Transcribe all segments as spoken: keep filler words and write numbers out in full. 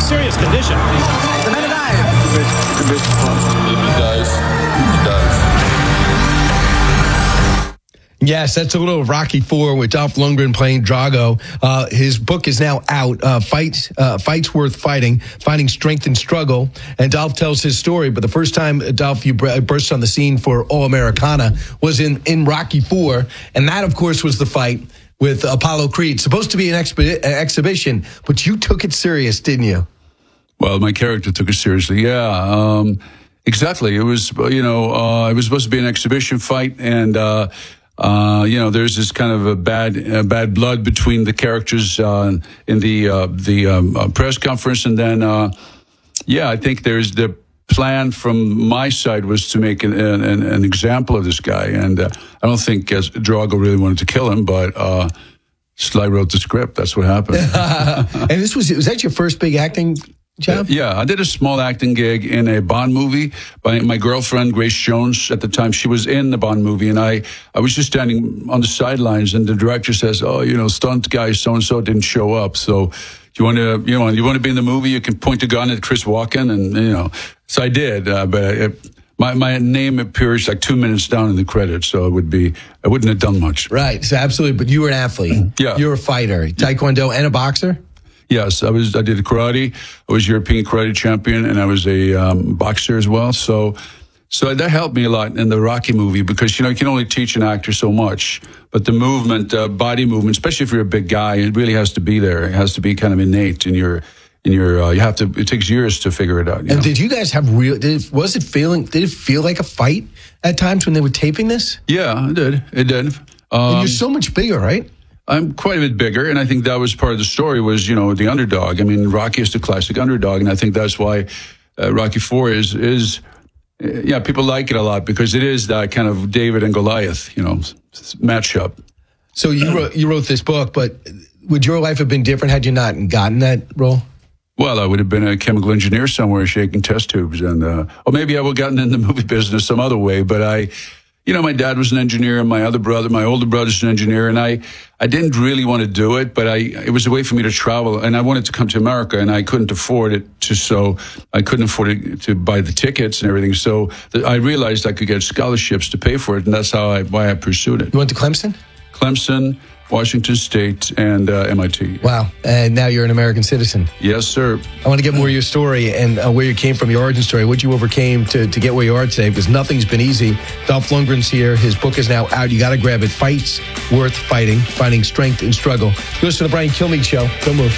serious condition. The man alive. If he dies, he dies. Yes, that's a little of Rocky Four with Dolph Lundgren playing Drago. Uh, his book is now out. Uh, Fight, uh, Fights Worth Fighting, Finding Strength and Struggle. And Dolph tells his story. But the first time, Dolph, you burst on the scene for All Americana was in, in Rocky Four. And that, of course, was the fight with Apollo Creed. Supposed to be an expi- exhibition, but you took it serious, didn't you? Well, my character took it seriously, yeah. Um, exactly. It was, you know, uh, it was supposed to be an exhibition fight, and... Uh, Uh, you know, there's this kind of a bad, uh, bad blood between the characters uh, in the uh, the um, uh, press conference, and then, uh, yeah, I think there's the plan from my side was to make an, an, an example of this guy, and uh, I don't think as Drago really wanted to kill him, but uh, Sly wrote the script. That's what happened. And this was was that your first big acting job? Yeah, I did a small acting gig in a Bond movie by my girlfriend, Grace Jones. At the time, she was in the Bond movie, and I, I was just standing on the sidelines, and the director says, oh, you know, stunt guy so-and-so didn't show up, so you want to, you know, you want to be in the movie, you can point a gun at Chris Walken, and, you know, so I did, uh, but it, my, my name appears like two minutes down in the credits, so it would be, I wouldn't have done much. Right, so absolutely, but you were an athlete. Yeah. You were a fighter, Taekwondo, and a boxer? Yes, I was. I did karate. I was European karate champion, and I was a um, boxer as well. So, so that helped me a lot in the Rocky movie because you know you can only teach an actor so much, but the movement, uh, body movement, especially if you're a big guy, it really has to be there. It has to be kind of innate in your, in your. Uh, you have to. It takes years to figure it out. You and know? Did you guys have real? Did it, was it feeling? Did it feel like a fight at times when they were taping this? Yeah, it did. It did. Um, and you're so much bigger, right? I'm quite a bit bigger, and I think that was part of the story was, you know, the underdog. I mean, Rocky is the classic underdog, and I think that's why uh, Rocky Four is, is uh, yeah, people like it a lot because it is that kind of David and Goliath, you know, matchup. So you wrote, you wrote this book, but would your life have been different had you not gotten that role? Well, I would have been a chemical engineer somewhere shaking test tubes, and uh, or maybe I would have gotten in the movie business some other way, but I... You know, my dad was an engineer, and my other brother, my older brother's an engineer, and I, I didn't really want to do it, but I, it was a way for me to travel, and I wanted to come to America, and I couldn't afford it to, so I couldn't afford it to buy the tickets and everything, so I realized I could get scholarships to pay for it, and that's how I, why I pursued it. You went to Clemson? Clemson, Washington State, and uh, M I T. Wow. And now you're an American citizen. Yes, sir. I want to get more of your story and uh, where you came from, your origin story, what you overcame to, to get where you are today, because nothing's been easy. Dolph Lundgren's here. His book is now out. You got to grab it. Fights Worth Fighting, Finding Strength and Struggle. You listen to the Brian Kilmeade Show. Don't move.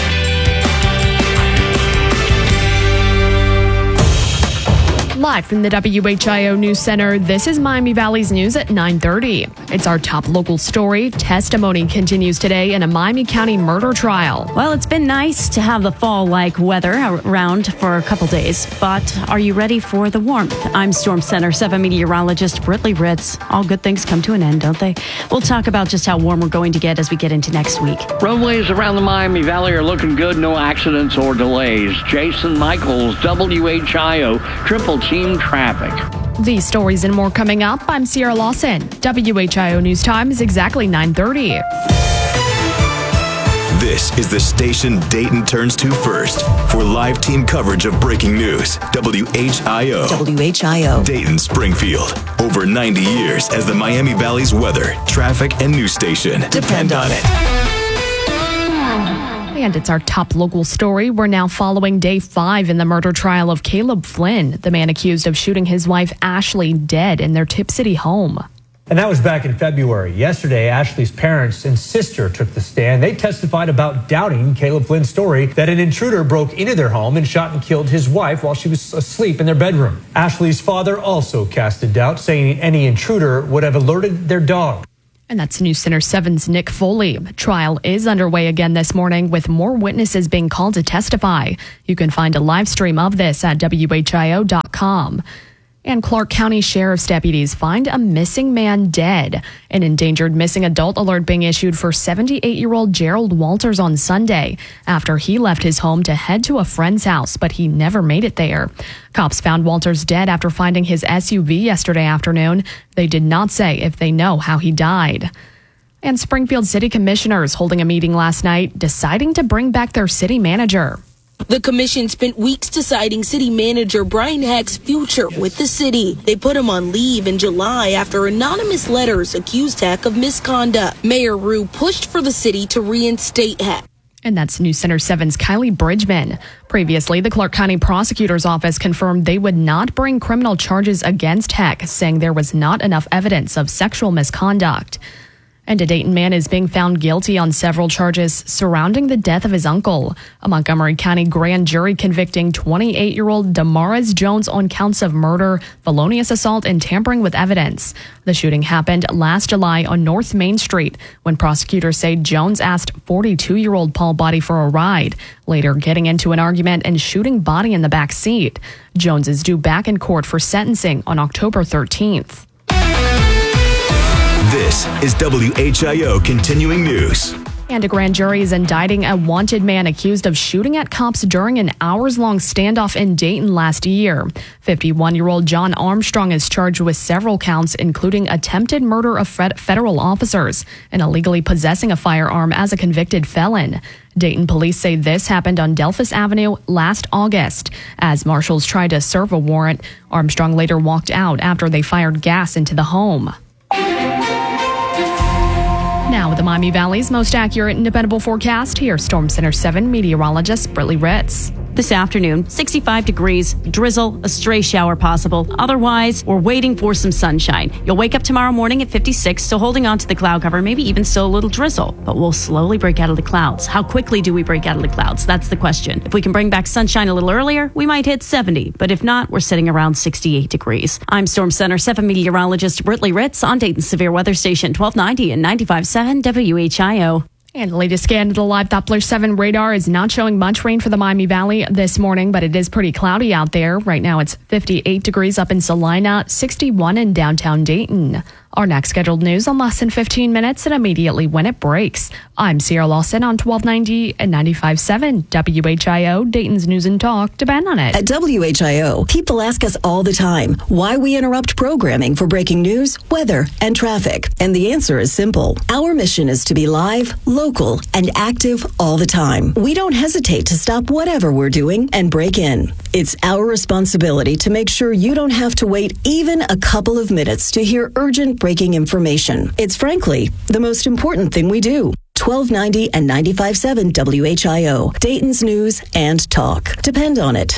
Live from the W H I O News Center, this is Miami Valley's news at nine thirty. It's our top local story. Testimony continues today in a Miami County murder trial. Well, it's been nice to have the fall-like weather around for a couple days, but are you ready for the warmth? I'm Storm Center seven meteorologist Britley Ritz. All good things come to an end, don't they? We'll talk about just how warm we're going to get as we get into next week. Roadways around the Miami Valley are looking good. No accidents or delays. Jason Michaels, W H I O, Triple Team Traffic. These stories and more coming up. I'm Sierra Lawson. W H I O News Time is exactly nine thirty. This is the station Dayton turns to first for live team coverage of breaking news. W H I O. W H I O. Dayton, Springfield. Over ninety years as the Miami Valley's weather, traffic, and news station. Depend on it. And it's our top local story. We're now following day five in the murder trial of Caleb Flynn, the man accused of shooting his wife Ashley dead in their Tip City home. And that was back in February. Yesterday, Ashley's parents and sister took the stand. They testified about doubting Caleb Flynn's story that an intruder broke into their home and shot and killed his wife while she was asleep in their bedroom. Ashley's father also casted doubt, saying any intruder would have alerted their dog. And that's News Center seven's Nick Foley. Trial is underway again this morning with more witnesses being called to testify. You can find a live stream of this at W H I O dot com. And Clark County Sheriff's deputies find a missing man dead. An endangered missing adult alert being issued for seventy-eight-year-old Gerald Walters on Sunday after he left his home to head to a friend's house, but he never made it there. Cops found Walters dead after finding his S U V yesterday afternoon. They did not say if they know how he died. And Springfield City Commissioners holding a meeting last night deciding to bring back their city manager. The commission spent weeks deciding city manager Brian Heck's future with the city. They put him on leave in July after anonymous letters accused Heck of misconduct. Mayor Rue pushed for the city to reinstate Heck. And that's News Center seven's Kylie Bridgman. Previously, the Clark County Prosecutor's Office confirmed they would not bring criminal charges against Heck, saying there was not enough evidence of sexual misconduct. And a Dayton man is being found guilty on several charges surrounding the death of his uncle. A Montgomery County grand jury convicting twenty-eight-year-old Damaris Jones on counts of murder, felonious assault, and tampering with evidence. The shooting happened last July on North Main Street when prosecutors say Jones asked forty-two-year-old Paul Body for a ride, later getting into an argument and shooting Body in the back seat. Jones is due back in court for sentencing on October thirteenth. This is W H I O Continuing News. And a grand jury is indicting a wanted man accused of shooting at cops during an hours-long standoff in Dayton last year. fifty-one-year-old John Armstrong is charged with several counts, including attempted murder of federal officers and illegally possessing a firearm as a convicted felon. Dayton police say this happened on Delphus Avenue last August. As marshals tried to serve a warrant, Armstrong later walked out after they fired gas into the home. Now with the Miami Valley's most accurate and dependable forecast, here's Storm Center seven meteorologist Britley Ritz. This afternoon, sixty-five degrees, drizzle, a stray shower possible. Otherwise, we're waiting for some sunshine. You'll wake up tomorrow morning at fifty-six, so holding on to the cloud cover, maybe even still a little drizzle. But we'll slowly break out of the clouds. How quickly do we break out of the clouds? That's the question. If we can bring back sunshine a little earlier, we might hit seventy. But if not, we're sitting around sixty-eight degrees. I'm Storm Center seven meteorologist Britley Ritz on Dayton's Severe Weather Station twelve ninety and ninety-five point seven W H I O. And the latest scan of the live Doppler seven radar is not showing much rain for the Miami Valley this morning, but it is pretty cloudy out there. Right now it's fifty-eight degrees up in Salina, sixty-one in downtown Dayton. Our next scheduled news on less than fifteen minutes and immediately when it breaks. I'm Sierra Lawson on twelve ninety and ninety-five point seven W H I O, Dayton's News and Talk. Depend on it. At W H I O, people ask us all the time why we interrupt programming for breaking news, weather, and traffic. And the answer is simple. Our mission is to be live, local, and active all the time. We don't hesitate to stop whatever we're doing and break in. It's our responsibility to make sure you don't have to wait even a couple of minutes to hear urgent breaking information. It's frankly the most important thing we do. twelve ninety and ninety-five point seven W H I O, Dayton's News and Talk. Depend on it.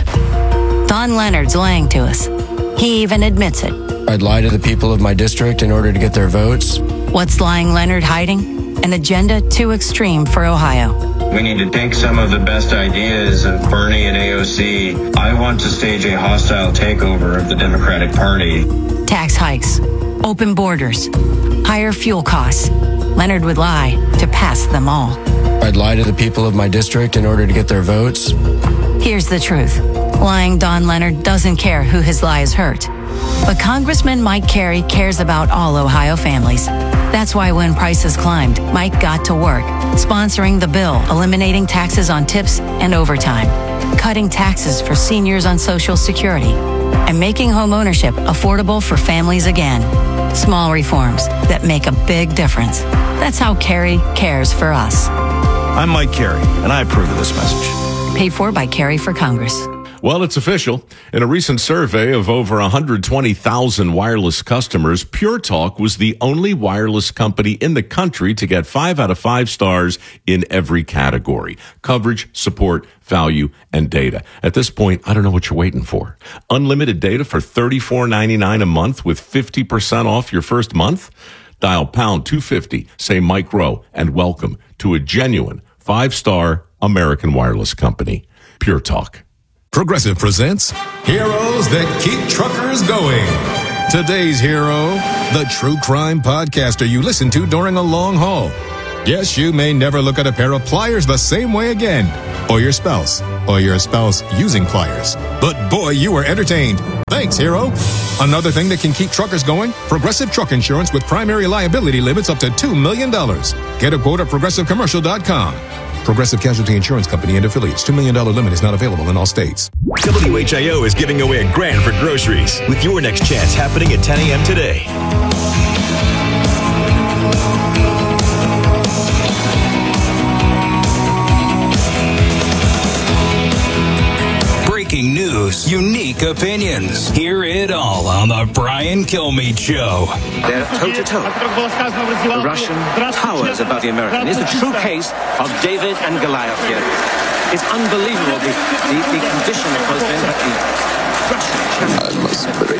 Don Leonard's lying to us. He even admits it. I'd lie to the people of my district in order to get their votes. What's lying Leonard hiding? An agenda too extreme for Ohio. We need to take some of the best ideas of Bernie and A O C. I want to stage a hostile takeover of the Democratic Party. Tax hikes, open borders, higher fuel costs. Leonard would lie to pass them all. I'd lie to the people of my district in order to get their votes. Here's the truth. Lying Don Leonard doesn't care who his lies hurt. But Congressman Mike Carey cares about all Ohio families. That's why when prices climbed, Mike got to work, sponsoring the bill, eliminating taxes on tips and overtime, cutting taxes for seniors on Social Security, and making homeownership affordable for families again. Small reforms that make a big difference. That's how Carey cares for us. I'm Mike Carey, and I approve of this message. Paid for by Carey for Congress. Well, it's official. In a recent survey of over one hundred twenty thousand wireless customers, Pure Talk was the only wireless company in the country to get five out of five stars in every category: coverage, support, value, and data. At this point, I don't know what you're waiting for. Unlimited data for thirty-four ninety-nine a month with fifty percent off your first month? Dial pound two fifty, say Mike Rowe, and welcome to a genuine five-star American wireless company. Pure Talk. Progressive presents Heroes That Keep Truckers Going. Today's hero, the true crime podcaster you listen to during a long haul. Yes, you may never look at a pair of pliers the same way again, or your spouse, or your spouse using pliers. But boy, you were entertained. Thanks, hero. Another thing that can keep truckers going, Progressive Truck Insurance with primary liability limits up to two million dollars. Get a quote at progressive commercial dot com. Progressive Casualty Insurance Company and affiliates. two million dollars limit is not available in all states. W H I O is giving away a grand for groceries with your next chance happening at ten a.m. today. views, unique opinions. Hear it all on The Brian Kilmeade Show. They're toe-to-toe. The Russian towers above the American. It's the true case of David and Goliath here. It's unbelievable, the, the, the condition of both men, but the Russian I must break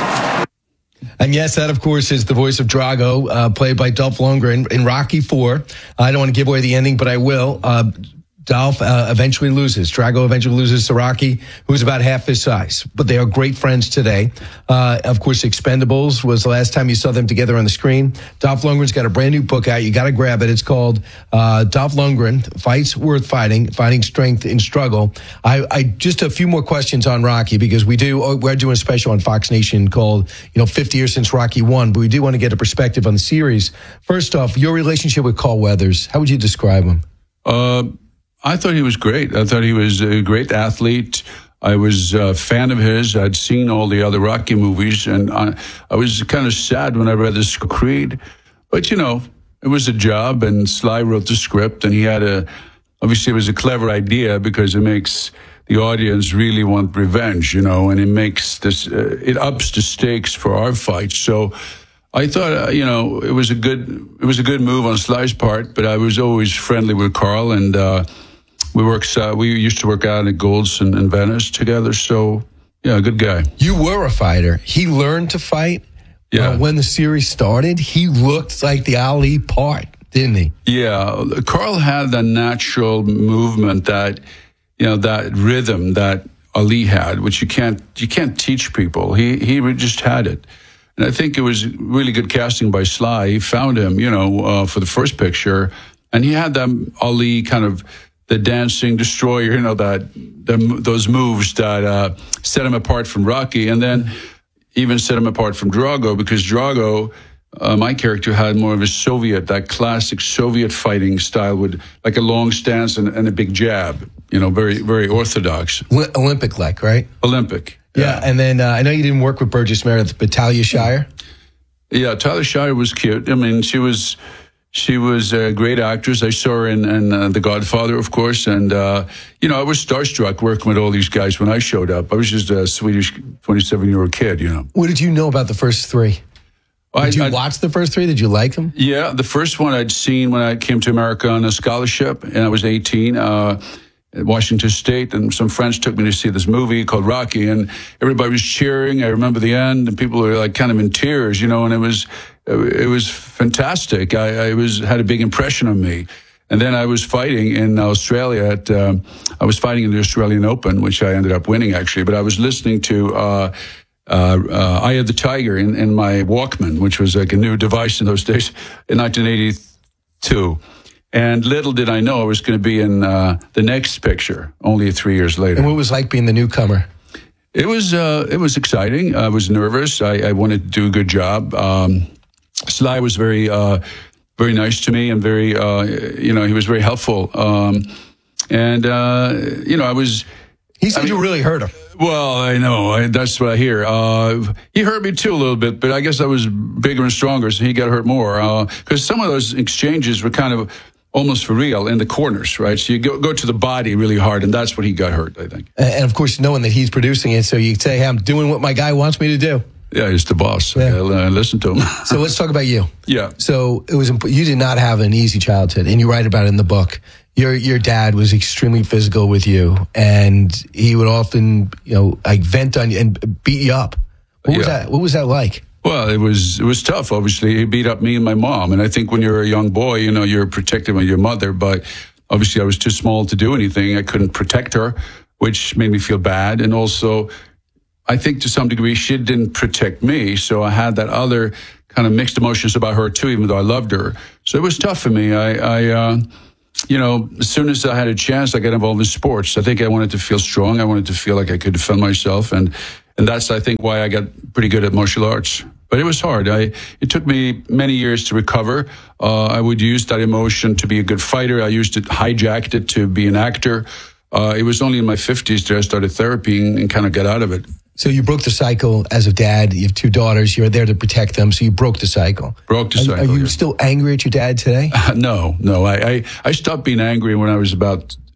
you. And yes, that, of course, is the voice of Drago, uh, played by Dolph Lundgren in Rocky four. I don't want to give away the ending, but I will. Uh, Dolph uh, eventually loses. Drago eventually loses to Rocky, who's about half his size. But they are great friends today. Uh, of course, Expendables was the last time you saw them together on the screen. Dolph Lundgren's got a brand new book out. You got to grab it. It's called uh, Dolph Lundgren, Fights Worth Fighting, Finding Strength in Struggle. I, I just a few more questions on Rocky, because we do, we're doing a special on Fox Nation called, you know, fifty years since Rocky one, but we do want to get a perspective on the series. First off, your relationship with Carl Weathers, how would you describe him? Uh, I thought he was great. I thought he was a great athlete. I was a fan of his. I'd seen all the other Rocky movies, and I, I was kind of sad when I read this Creed. But, you know, it was a job, and Sly wrote the script, and he had a, obviously it was a clever idea because it makes the audience really want revenge, you know, and it makes this, uh, it ups the stakes for our fights. So I thought, uh, you know, it was a good, it was a good move on Sly's part, but I was always friendly with Carl, and, uh, We worked. Uh, we used to work out at Gold's in, in Venice together. So, yeah, good guy. You were a fighter. He learned to fight. Yeah. Uh, when the series started, he looked like the Ali part, didn't he? Yeah. Carl had that natural movement, that, you know, that rhythm that Ali had, which you can't you can't teach people. He he just had it, and I think it was really good casting by Sly. He found him, you know, uh, for the first picture, and he had that Ali kind of, the dancing destroyer, you know, that the, those moves that uh, set him apart from Rocky, and then even set him apart from Drago, because Drago, uh, my character, had more of a Soviet, that classic Soviet fighting style with like a long stance and, and a big jab, you know, very, very orthodox. Olympic-like, right? Olympic. Yeah, yeah. And then uh, I know you didn't work with Burgess Meredith, but Talia Shire? Yeah, Talia Shire was cute. I mean, she was... She was a great actress. I saw her in, in uh, The Godfather, of course. And, uh, you know, I was starstruck working with all these guys when I showed up. I was just a Swedish twenty-seven-year-old kid, you know. What did you know about the first three? Did I, you I, watch the first three? Did you like them? Yeah, the first one I'd seen when I came to America on a scholarship, and I was eighteen, uh, at Washington State, and some friends took me to see this movie called Rocky, and everybody was cheering. I remember the end, and people were like kind of in tears, you know, and it was... It was fantastic. I, I was had a big impression on me, and then I was fighting in Australia. At um, I was fighting in the Australian Open, which I ended up winning actually. But I was listening to uh, uh, uh, Eye of the Tiger in, in my Walkman, which was like a new device in those days, in nineteen eighty-two. And little did I know I was going to be in uh, the next picture. Only three years later. And what was it like being the newcomer? It was uh, it was exciting. I was nervous. I, I wanted to do a good job. Um, Sly was very, uh, very nice to me, and very, uh, you know, he was very helpful. Um, and, uh, you know, I was... He said I mean, you really hurt him. Well, I know. I, that's what I hear. Uh, he hurt me, too, a little bit, but I guess I was bigger and stronger, so he got hurt more. Because uh, some of those exchanges were kind of almost for real in the corners, right? So you go, go to the body really hard, and that's what he got hurt, I think. And, of course, knowing that he's producing it, so you say, hey, I'm doing what my guy wants me to do. Yeah, he's the boss. Yeah. I, I listen to him. So let's talk about you. Yeah. So it was you did not have an easy childhood, and you write about it in the book. Your your dad was extremely physical with you, and he would often, you know, like vent on you and beat you up. What was yeah. that? What was that like? Well, it was it was tough. Obviously, he beat up me and my mom, and I think when you're a young boy, you know, you're protective of your mother. But obviously, I was too small to do anything. I couldn't protect her, which made me feel bad, and also, I think to some degree she didn't protect me, so I had that other kind of mixed emotions about her too, even though I loved her. So it was tough for me. I, I uh, you know, as soon as I had a chance, I got involved in sports. I think I wanted to feel strong. I wanted to feel like I could defend myself, and and that's, I think, why I got pretty good at martial arts. But it was hard. I it took me many years to recover. Uh, I would use that emotion to be a good fighter. I used it, hijacked it to be an actor. Uh, it was only in my fifties that I started therapy and, and kind of got out of it. So you broke the cycle as a dad. You have two daughters. You're there to protect them. So you broke the cycle. Broke the are, cycle. Are you yeah. still angry at your dad today? Uh, no, no. I, I, I stopped being angry when I was about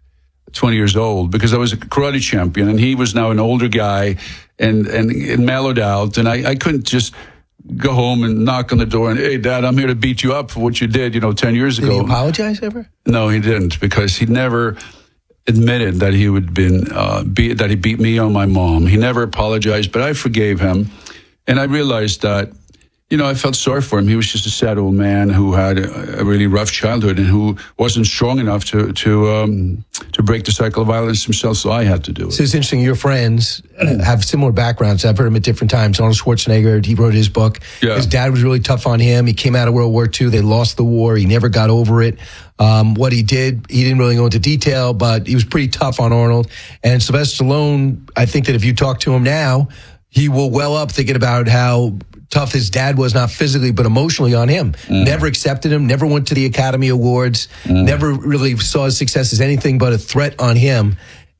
twenty years old, because I was a karate champion, and he was now an older guy and, and, and mellowed out. And I, I couldn't just go home and knock on the door and, hey, Dad, I'm here to beat you up for what you did, you know, ten years ago. Did he apologize ever? No, he didn't, because he never admitted that he would been uh, beat, that he beat me on my mom. He never apologized, but I forgave him. And I realized that, you know, I felt sorry for him. He was just a sad old man who had a, a really rough childhood and who wasn't strong enough to to um, to break the cycle of violence himself, so I had to do it. So it's interesting, your friends have similar backgrounds. I've heard them at different times. Arnold Schwarzenegger, he wrote his book. Yeah. His dad was really tough on him. He came out of World War Two. They lost the war. He never got over it. Um, what he did, he didn't really go into detail, but he was pretty tough on Arnold. And Sylvester Stallone, I think that if you talk to him now, he will well up thinking about how tough his dad was, not physically, but emotionally on him. Mm. Never accepted him, never went to the Academy Awards, mm. never really saw his success as anything but a threat on him.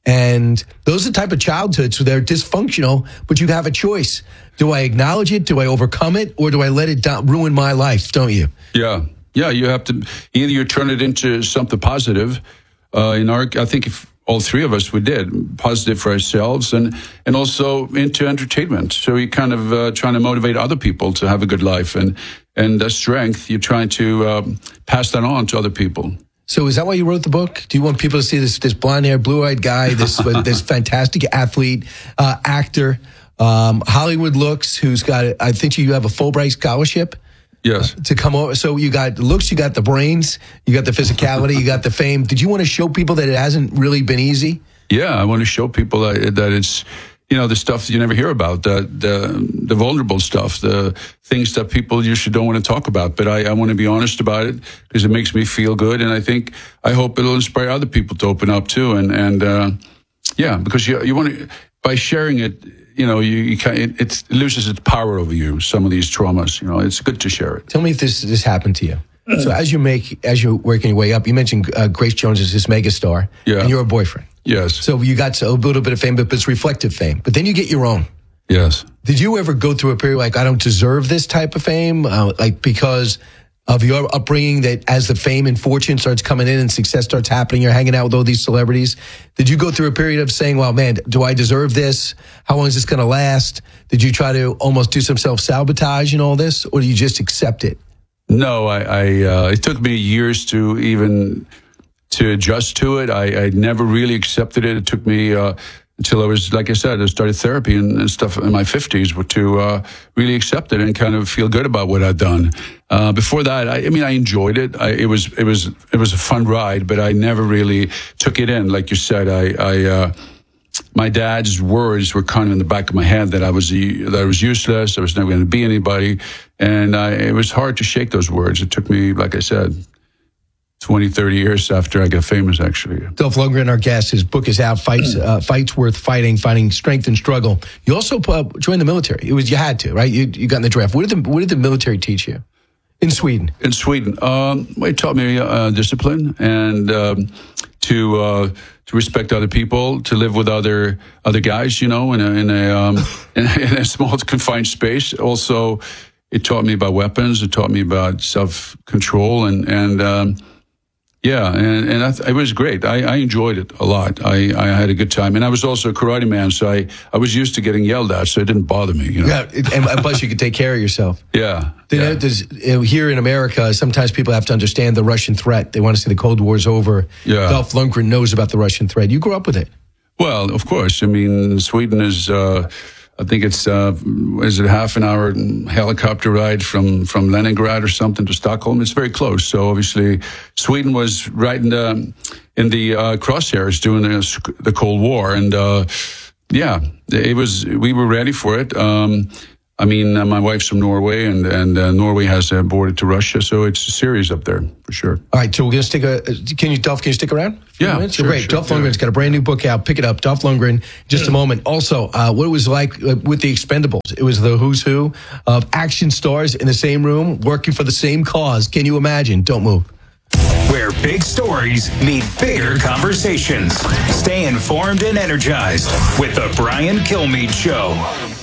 And those are the type of childhoods where they're dysfunctional, but you have a choice. Do I acknowledge it? Do I overcome it? Or do I let it do- ruin my life, don't you? Yeah. Yeah, you have to, either you turn it into something positive. Uh, in our, I think if all three of us, we did positive for ourselves and, and also into entertainment. So you're kind of uh, trying to motivate other people to have a good life, and, and the strength, you're trying to um, pass that on to other people. So is that why you wrote the book? Do you want people to see this, this blonde-haired, blue-eyed guy, this, this fantastic athlete, uh, actor, um, Hollywood looks, who's got, I think you have a Fulbright scholarship? Yes. To come over. So you got looks, you got the brains, you got the physicality, you got the fame. Did you want to show people that it hasn't really been easy? Yeah, I want to show people that, that it's, you know, the stuff you never hear about, the, the the vulnerable stuff, the things that people usually don't want to talk about. But I, I want to be honest about it because it makes me feel good. And I think, I hope it'll inspire other people to open up too. And, and uh, yeah, because you, you want to, by sharing it, you know, you, you can, it, it loses its power over you, some of these traumas. You know, it's good to share it. Tell me if this this happened to you. So as you make, as you're working your way up, you mentioned uh, Grace Jones is this megastar, yeah. and you're a boyfriend. Yes. So you got a little bit of fame, but it's reflective fame. But then you get your own. Yes. Did you ever go through a period like, I don't deserve this type of fame, uh, like because of your upbringing, that as the fame and fortune starts coming in and success starts happening, you're hanging out with all these celebrities? Did you go through a period of saying, well, man, do I deserve this? How long is this going to last? Did you try to almost do some self-sabotage in all this, or do you just accept it? No, I, I uh, it took me years to even to adjust to it. I, I never really accepted it. It took me uh, until I was, like I said, I started therapy and, and stuff in my fifties to uh, really accept it and kind of feel good about what I'd done. Uh, before that, I, I mean, I enjoyed it. I, it was it was it was a fun ride, but I never really took it in. Like you said, I. I uh, my dad's words were kind of in the back of my head that I was that I was useless. I was never going to be anybody, and I, it was hard to shake those words. It took me, like I said, twenty, thirty years after I got famous, actually. Dolph Lundgren, our guest, his book is out, Fights uh, Fights Worth Fighting, Finding Strength and Struggle. You also uh, joined the military. It was, you had to, right? You, you got in the draft. What did the, what did the military teach you? In Sweden? In Sweden. Um, it taught me uh, discipline and um, to... Uh, to respect other people, to live with other other guys, you know, in a in a, um, in, a in a small confined space. Also, it taught me about weapons. It taught me about self control, and and um, yeah, and and I th- it was great. I, I enjoyed it a lot. I, I had a good time, and I was also a karate man, so I, I was used to getting yelled at, so it didn't bother me. You know? Yeah, and plus you could take care of yourself. Yeah. Yeah. There's, you know, here in America, sometimes people have to understand the Russian threat. They want to see the Cold War's over. Yeah. Dolph Lundgren knows about the Russian threat. You grew up with it. Well, of course. I mean, Sweden is, uh, I think it's, uh, is it half an hour helicopter ride from, from Leningrad or something to Stockholm? It's very close. So obviously, Sweden was right in the, in the uh, crosshairs during the, the Cold War. And uh, yeah, it was, we were ready for it. Um, I mean, uh, my wife's from Norway, and and uh, Norway has a border to Russia, so it's serious up there for sure. All right, so we're gonna stick a. Can you, Dolph? Can you stick around? Yeah, sure, great. Sure, Dolph yeah. Lundgren's got a brand new book out. Pick it up, Dolph Lundgren. Just a moment. Also, uh, what it was like uh, with the Expendables. It was the who's who of action stars in the same room, working for the same cause. Can you imagine? Don't move. Where big stories meet bigger conversations. Stay informed and energized with the Brian Kilmeade Show.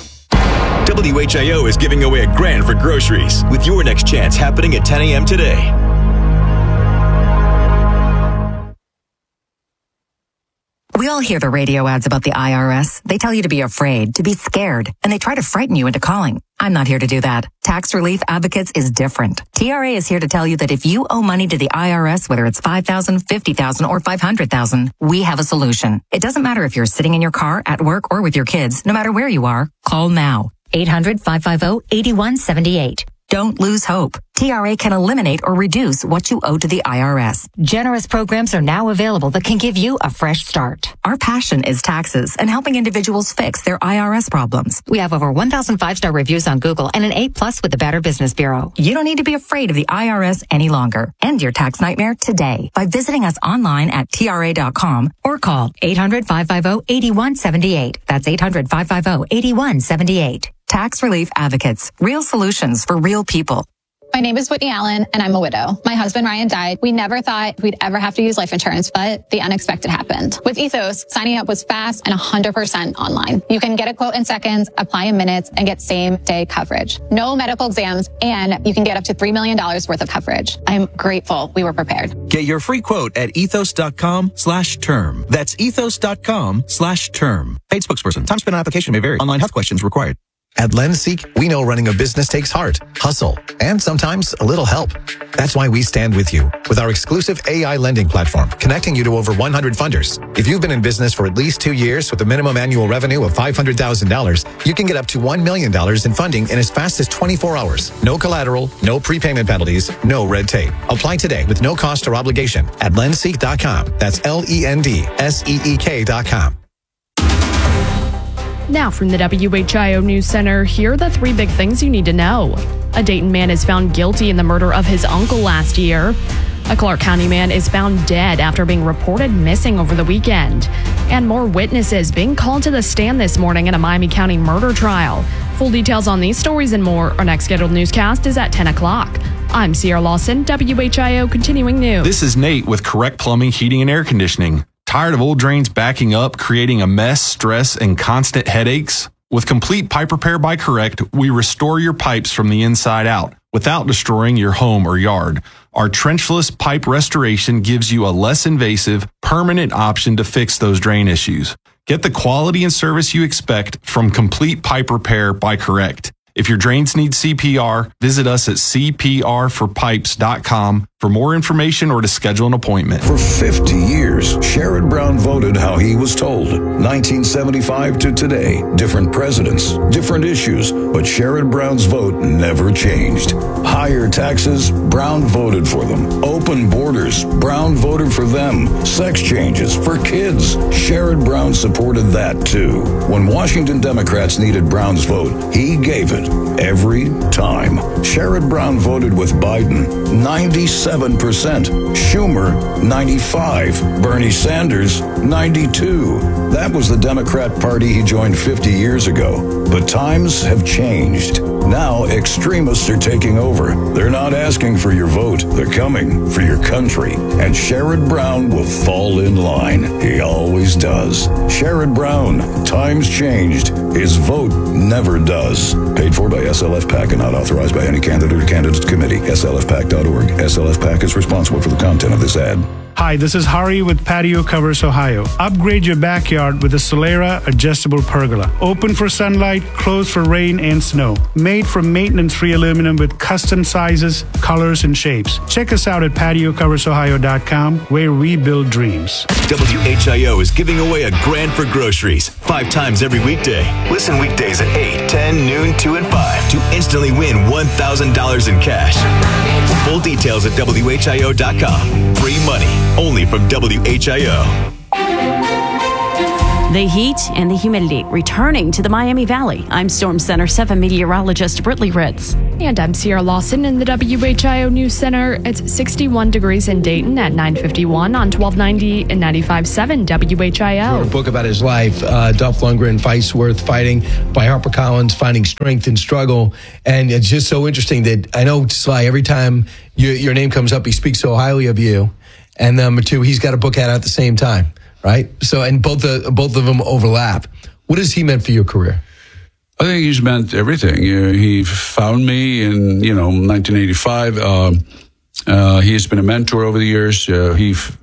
W H I O is giving away a grand for groceries with your next chance happening at ten a.m. today. We all hear the radio ads about the I R S. They tell you to be afraid, to be scared, and they try to frighten you into calling. I'm not here to do that. Tax Relief Advocates is different. T R A is here to tell you that if you owe money to the I R S, whether it's five thousand dollars, fifty thousand dollars, or five hundred thousand dollars, we have a solution. It doesn't matter if you're sitting in your car, at work, or with your kids. No matter where you are, call now. eight hundred, five five zero, eight one seven eight. Don't lose hope. T R A can eliminate or reduce what you owe to the I R S. Generous programs are now available that can give you a fresh start. Our passion is taxes and helping individuals fix their I R S problems. We have over one thousand five-star reviews on Google and an A plus with the Better Business Bureau. You don't need to be afraid of the I R S any longer. End your tax nightmare today by visiting us online at T R A dot com or call eight hundred, five five zero, eight one seven eight. That's eight hundred, five five zero, eight one seven eight. Tax Relief Advocates. Real solutions for real people. My name is Whitney Allen, and I'm a widow. My husband, Ryan, died. We never thought we'd ever have to use life insurance, but the unexpected happened. With Ethos, signing up was fast and one hundred percent online. You can get a quote in seconds, apply in minutes, and get same-day coverage. No medical exams, and you can get up to three million dollars worth of coverage. I'm grateful we were prepared. Get your free quote at ethos.com slash term. That's ethos.com slash term. Paid spokesperson. Time spent on application may vary. Online health questions required. At LendSeek, we know running a business takes heart, hustle, and sometimes a little help. That's why we stand with you with our exclusive A I lending platform, connecting you to over one hundred funders. If you've been in business for at least two years with a minimum annual revenue of five hundred thousand dollars, you can get up to one million dollars in funding in as fast as twenty-four hours. No collateral, no prepayment penalties, no red tape. Apply today with no cost or obligation at lendseek dot com. That's L E N D S E E K dot com. Now from the W H I O News Center, here are the three big things you need to know. A Dayton man is found guilty in the murder of his uncle last year. A Clark County man is found dead after being reported missing over the weekend. And more witnesses being called to the stand this morning in a Miami County murder trial. Full details on these stories and more. Our next scheduled newscast is at ten o'clock. I'm Sierra Lawson, W H I O Continuing News. This is Nate with Correct Plumbing, Heating, and Air Conditioning. Tired of old drains backing up, creating a mess, stress, and constant headaches? With complete pipe repair by Correct, we restore your pipes from the inside out without destroying your home or yard. Our trenchless pipe restoration gives you a less invasive, permanent option to fix those drain issues. Get the quality and service you expect from complete pipe repair by Correct. If your drains need C P R, visit us at c p r for pipes dot com for more information or to schedule an appointment. For fifty years, Sherrod Brown voted how he was told. nineteen seventy-five to today, different presidents, different issues, but Sherrod Brown's vote never changed. Higher taxes, Brown voted for them. Open borders, Brown voted for them. Sex changes for kids, Sherrod Brown supported that too. When Washington Democrats needed Brown's vote, he gave it every time. Sherrod Brown voted with Biden, ninety-seven percent. Schumer, ninety-five. Bernie Sanders, ninety-two. That was the Democrat Party he joined fifty years ago. But times have changed. Now extremists are taking over. They're not asking for your vote. They're coming for your country. And Sherrod Brown will fall in line. He always does. Sherrod Brown, times changed. His vote never does. Paid for by S L F PAC and not authorized by any candidate or candidates committee. S L F pac dot org. S L F PAC is responsible for the content of this ad. Hi, this is Hari with Patio Covers Ohio. Upgrade your backyard with a Solera adjustable pergola. Open for sunlight, closed for rain and snow. Made from maintenance-free aluminum with custom sizes, colors, and shapes. Check us out at patio covers ohio dot com, where we build dreams. W H I O is giving away a grand for groceries five times every weekday. Listen weekdays at eight, ten, noon, two, and five to instantly win one thousand dollars in cash. Full details at W H I O dot com. Free money. Only from W H I O. The heat and the humidity returning to the Miami Valley. I'm Storm Center seven meteorologist Britley Ritz. And I'm Sierra Lawson in the W H I O News Center. It's sixty-one degrees in Dayton at nine fifty-one on twelve ninety and ninety-five point seven W H I O. Wrote a book about his life, uh, Dolph Lundgren, Fights Worth Fighting, by HarperCollins, Finding Strength in Struggle. And it's just so interesting that I know, Sly, every time you, your name comes up, he speaks so highly of you. And number two, he's got a book out at the same time, right? So, and both the both of them overlap. What has he meant for your career? I think he's meant everything. Uh, he found me in, you know, nineteen eighty-five. Uh, uh, he has been a mentor over the years. Uh, he f-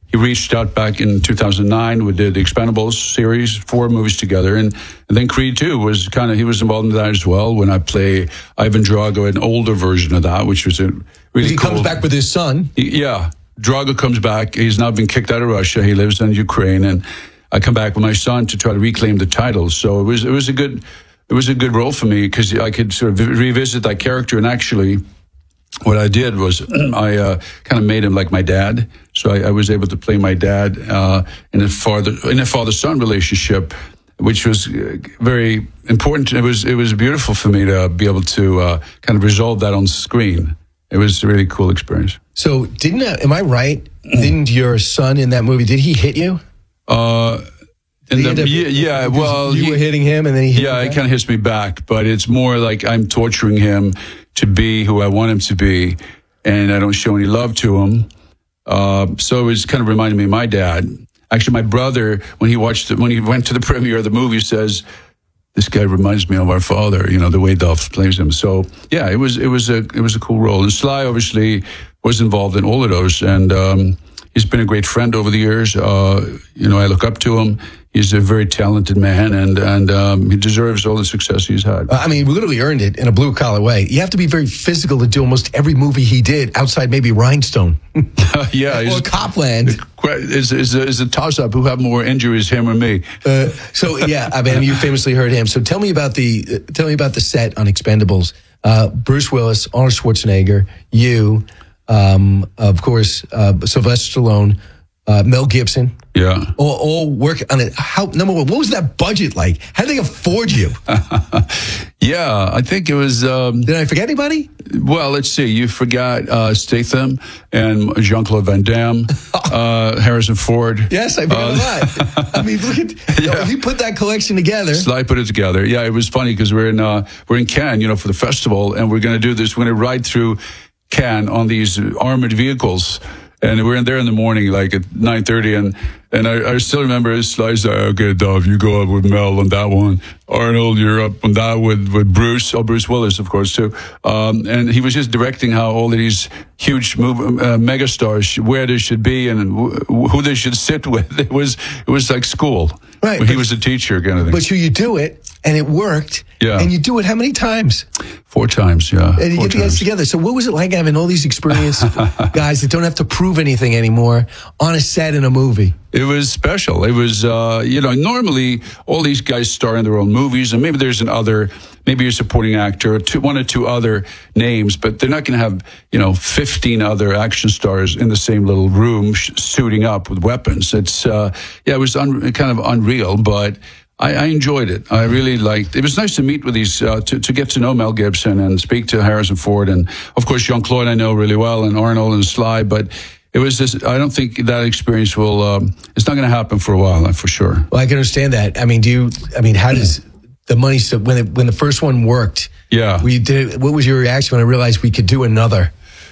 he reached out back in two thousand nine. We did the Expendables series, four movies together. And, and then Creed two was kind of, he was involved in that as well when I play Ivan Drago, an older version of that, which was a really he cool. comes back with his son. Yeah. Drago comes back. He's now been kicked out of Russia. He lives in Ukraine. And I come back with my son to try to reclaim the title. So it was, it was a good, it was a good role for me because I could sort of revisit that character. And actually, what I did was I uh, kind of made him like my dad. So I, I was able to play my dad uh, in a father in a father-son relationship, which was very important. It was it was beautiful for me to be able to uh, kind of resolve that on screen. It was a really cool experience. So didn't uh, am I right? Didn't your son in that movie? Did he hit you? Uh, in the, up, yeah, yeah, well, you he, were hitting him, and then he hit yeah, you he kind of hits me back, but it's more like I'm torturing him to be who I want him to be, and I don't show any love to him. Uh, so it was kind of reminding me of my dad. Actually, my brother, when he watched it, when he went to the premiere of the movie, says, "This guy reminds me of our father." You know, the way Dolph plays him. So yeah, it was it was a it was a cool role. And Sly obviously was involved in all of those, and um, he's been a great friend over the years. Uh, you know, I look up to him. He's a very talented man, and and um, he deserves all the success he's had. I mean, we literally earned it in a blue-collar way. You have to be very physical to do almost every movie he did, outside maybe Rhinestone. yeah. Or Copland. Is is is a toss-up who have more injuries, him or me. Uh, so, yeah, I mean, you famously heard him. So tell me about the uh, tell me about the set on Expendables. Uh, Bruce Willis, Arnold Schwarzenegger, you, um, of course, uh, Sylvester Stallone, uh, Mel Gibson. Yeah. All, all work on it. How, number one, what was that budget like? How did they afford you? yeah, I think it was... Um, did I forget anybody? Well, let's see. You forgot uh, Statham and Jean-Claude Van Damme, uh, Harrison Ford. Yes, I forgot uh, a lot. I mean, look at... Yeah. You put that collection together. Sly put it together. Yeah, it was funny because we're in uh, we're in Cannes, you know, for the festival, and we're going to do this. We're going to ride through Cannes on these armored vehicles. And we're in there in the morning, like at nine thirty, and and I, I still remember Sly's like, okay, Dov, you go up with Mel on that one. Arnold, you're up on that with, with Bruce, oh, Bruce Willis, of course, too. Um, and he was just directing how all of these huge move, uh, megastars, where they should be and wh- who they should sit with. It was it was like school. Right. He was a teacher kind of thing. But you, you do it, and it worked. Yeah. And you do it how many times? Four times, yeah. And you Four get the guys together. So what was it like having all these experienced guys that don't have to prove anything anymore on a set in a movie? It was special. It was, uh, you know, normally all these guys star in their own movies, and maybe there's an other, maybe a supporting actor, or two, one or two other names, but they're not going to have, you know, fifteen other action stars in the same little room sh- suiting up with weapons. It's, uh, yeah, it was un- kind of unreal, but I, I enjoyed it. I really liked it. It was nice to meet with these, uh, to, to get to know Mel Gibson and speak to Harrison Ford. And of course, Jean-Claude I know really well, and Arnold and Sly, but it was just, I don't think that experience will, um, it's not going to happen for a while, for sure. Well, I can understand that. I mean, do you, I mean, how does the money, so when it, when the first one worked, yeah, we did, what was your reaction when I realized we could do another?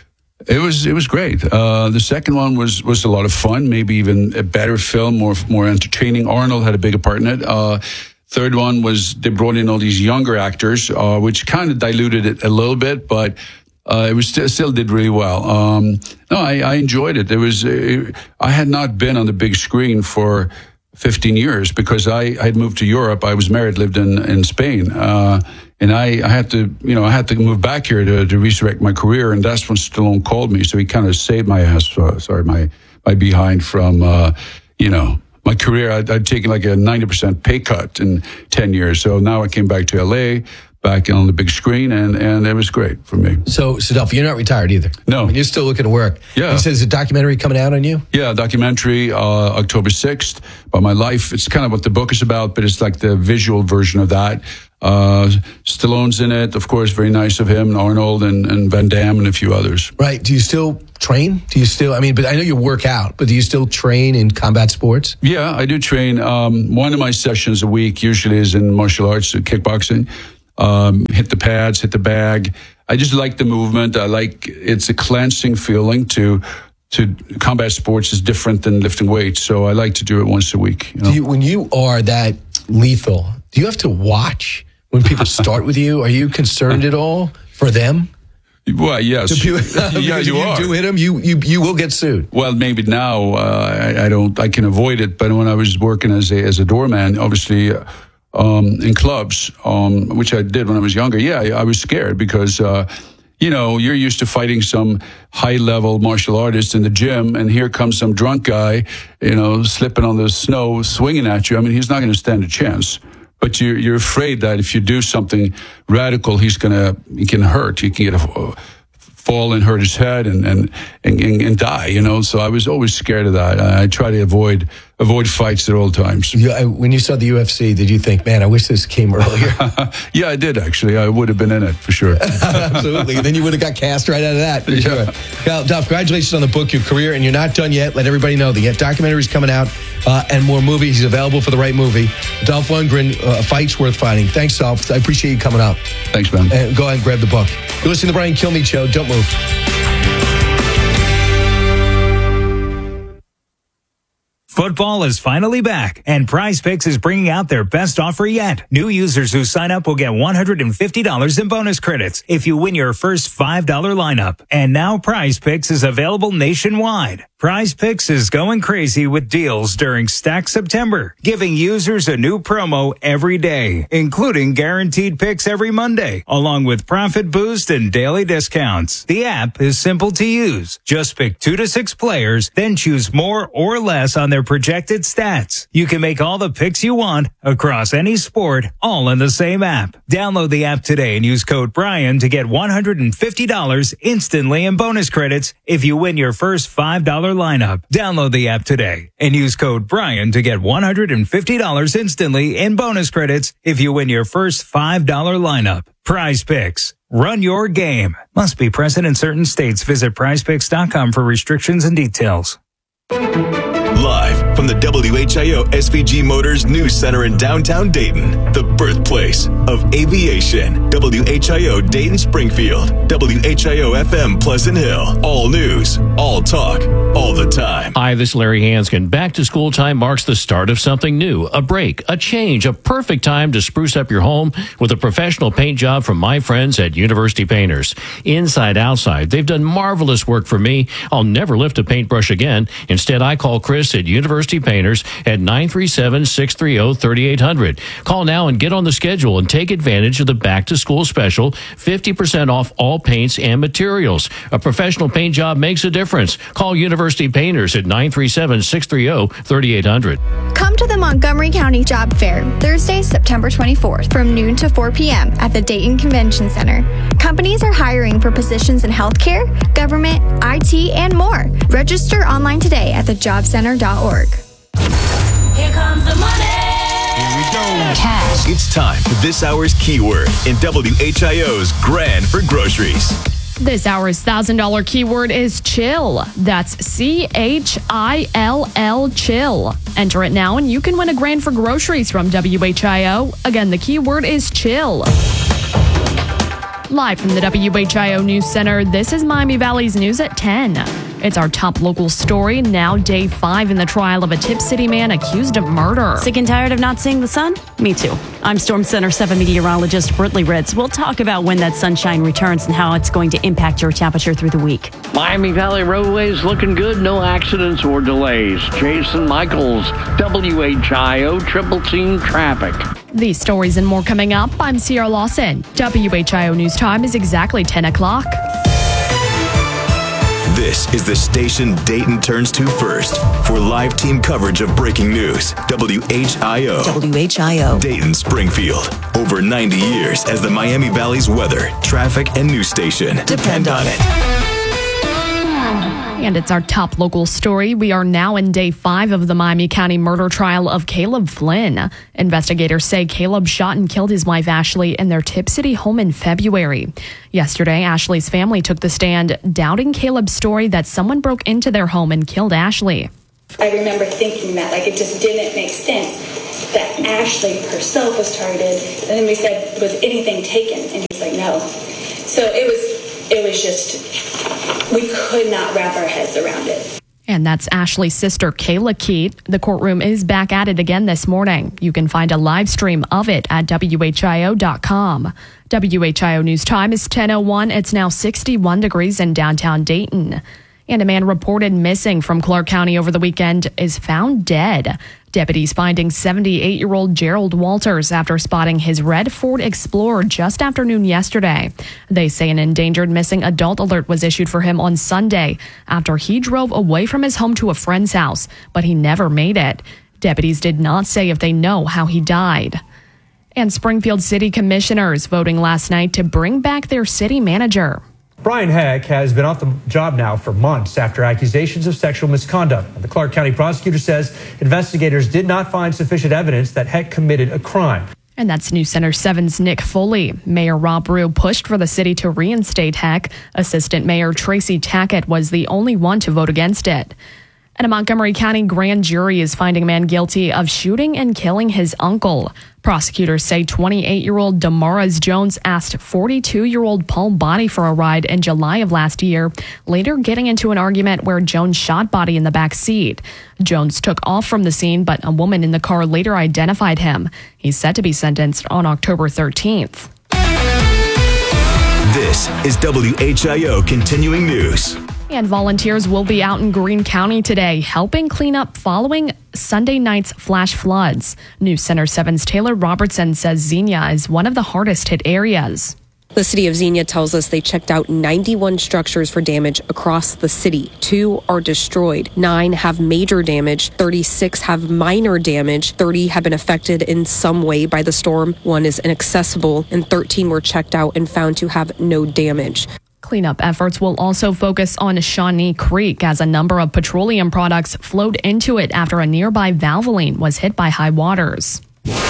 It was it was great. Uh, the second one was was a lot of fun, maybe even a better film, more more entertaining. Arnold had a bigger part in it. Uh, third one was they brought in all these younger actors, uh, which kind of diluted it a little bit, but uh, it was still, still did really well. Um, no, I, I enjoyed it. It was it, I had not been on the big screen for fifteen years because I, I had moved to Europe. I was married, lived in in Spain. Uh, And I, I had to, you know, I had to move back here to, to resurrect my career, and that's when Stallone called me. So he kind of saved my ass, uh, sorry, my my behind from, uh, you know, my career. I'd, I'd taken like a ninety percent pay cut in ten years. So now I came back to L A, back on the big screen, and, and it was great for me. So, Sadolfo, you're not retired either. No. I mean, you're still looking to work. Yeah. You said there's a documentary coming out on you? Yeah, documentary, uh, October sixth, about my life. It's kind of what the book is about, but it's like the visual version of that. Uh, Stallone's in it, of course, very nice of him, and Arnold and, and Van Damme and a few others. Right. Do you still train? Do you still, I mean, but I know you work out, but do you still train in combat sports? Yeah, I do train. Um, one of my sessions a week usually is in martial arts, kickboxing. Um, hit the pads, hit the bag. I just like the movement. I like, it's a cleansing feeling to, to combat sports is different than lifting weights. So I like to do it once a week. You know? Do you, when you are that lethal, do you have to watch when people start with you? Are you concerned at all for them? Well, yes. yeah, you if are. you do hit him, you, you, you will get sued. Well, maybe now uh, I, I don't. I can avoid it. But when I was working as a as a doorman, obviously um, in clubs, um, which I did when I was younger, yeah, I, I was scared because uh, you know you're used to fighting some high level martial artist in the gym, and here comes some drunk guy, you know, slipping on the snow, swinging at you. I mean, he's not going to stand a chance. But you're, you're afraid that if you do something radical, he's gonna he can hurt. He can get a, fall and hurt his head and and, and and die. You know. So I was always scared of that. I, I try to avoid avoid fights at all times. Yeah, when you saw the U F C, did you think, man, I wish this came earlier? Yeah, I did actually. I would have been in it for sure. Absolutely. Then you would have got cast right out of that. For yeah. Sure. Well, Dolph, congratulations on the book, your career, and you're not done yet. Let everybody know the documentary's coming out uh, and more movies. He's available for the right movie. Dolph Lundgren, uh, Fights Worth Fighting. Thanks, Dolph. I appreciate you coming out. Thanks, man. And go ahead and grab the book. You're listening to the Brian Kilmeade Show. Don't move. Football is finally back, and Prize Picks is bringing out their best offer yet. New users who sign up will get one hundred fifty dollars in bonus credits if you win your first five dollar lineup. And now Prize Picks is available nationwide. Prize Picks is going crazy with deals during Stack September, giving users a new promo every day, including guaranteed picks every Monday, along with profit boost and daily discounts. The app is simple to use. Just pick two to six players, then choose more or less on their projected stats. You can make all the picks you want across any sport, all in the same app. Download the app today and use code Brian to get one hundred fifty dollars instantly in bonus credits if you win your first five dollar lineup. Download the app today and use code Brian to get one hundred fifty dollars instantly in bonus credits if you win your first five dollar lineup. Prize Picks. Run your game. Must be present in certain states. Visit prize picks dot com for restrictions and details. Live from the W H I O S V G Motors News Center in downtown Dayton, the birthplace of aviation. W H I O Dayton Springfield, W H I O F M Pleasant Hill. All news, all talk, all the time. Hi, this is Larry Hanskin. Back to school time marks the start of something new, a break, a change, a perfect time to spruce up your home with a professional paint job from my friends at University Painters. Inside, outside, they've done marvelous work for me. I'll never lift a paintbrush again. Instead, I call Chris at University Painters at nine three seven, six three zero, three eight zero zero. Call now and get on the schedule and take advantage of the back-to-school special, fifty percent off all paints and materials. A professional paint job makes a difference. Call University Painters at nine three seven, six three zero, three eight zero zero. Come to the Montgomery County Job Fair, Thursday, September twenty-fourth, from noon to four p.m. at the Dayton Convention Center. Companies are hiring for positions in healthcare, government, I T, and more. Register online today at the job center dot org. Here comes the money. Here we go. Cash. It's time for this hour's keyword in W H I O's Grand for Groceries. This hour's one thousand dollars keyword is chill. That's C H I L L, chill. Enter it now and you can win a grand for groceries from W H I O. Again, the keyword is chill. Live from the W H I O News Center, this is Miami Valley's News at ten. It's our top local story, now day five in the trial of a Tip City man accused of murder. Sick and tired of not seeing the sun? Me too. I'm Storm Center seven meteorologist Britley Ritz. We'll talk about when that sunshine returns and how it's going to impact your temperature through the week. Miami Valley roadways looking good, no accidents or delays. Jason Michaels, W H I O Triple Team Traffic. These stories and more coming up. I'm Sierra Lawson. W H I O News Time is exactly ten o'clock. This is the station Dayton turns to first for live team coverage of breaking news. W H I O. W H I O. Dayton Springfield. Over ninety years as the Miami Valley's weather, traffic, and news station. Depend on it. And it's our top local story. We are now in day five of the Miami County murder trial of Caleb Flynn. Investigators say Caleb shot and killed his wife Ashley in their Tip City home in February. Yesterday, Ashley's family took the stand, doubting Caleb's story that someone broke into their home and killed Ashley. I remember thinking that, like, it just didn't make sense that Ashley herself was targeted. And then we said, was anything taken? And he's like, no. So it was, it was just, we could not wrap our heads around it. And that's Ashley's sister, Kayla Keat. The courtroom is back at it again this morning. You can find a live stream of it at W H I O dot com. W H I O News Time is ten oh one. It's now sixty-one degrees in downtown Dayton. And a man reported missing from Clark County over the weekend is found dead. Deputies finding seventy-eight-year-old Gerald Walters after spotting his red Ford Explorer just after noon yesterday. They say an endangered missing adult alert was issued for him on Sunday after he drove away from his home to a friend's house, but he never made it. Deputies did not say if they know how he died. And Springfield City Commissioners voting last night to bring back their city manager. Brian Heck has been off the job now for months after accusations of sexual misconduct. The Clark County prosecutor says investigators did not find sufficient evidence that Heck committed a crime. And that's News Center seven's Nick Foley. Mayor Rob Rue pushed for the city to reinstate Heck. Assistant Mayor Tracy Tackett was the only one to vote against it. And a Montgomery County grand jury is finding a man guilty of shooting and killing his uncle. Prosecutors say twenty-eight-year-old Damaris Jones asked forty-two-year-old Paul Body for a ride in July of last year, later getting into an argument where Jones shot Body in the back seat. Jones took off from the scene, but a woman in the car later identified him. He's set to be sentenced on October thirteenth. This is W H I O Continuing News. And volunteers will be out in Greene County today, helping clean up following Sunday night's flash floods. News Center seven's Taylor Robertson says Xenia is one of the hardest hit areas. The city of Xenia tells us they checked out ninety-one structures for damage across the city. Two are destroyed. Nine have major damage. thirty-six have minor damage. thirty have been affected in some way by the storm. One is inaccessible, and thirteen were checked out and found to have no damage. Cleanup efforts will also focus on Shawnee Creek as a number of petroleum products flowed into it after a nearby Valvoline was hit by high waters.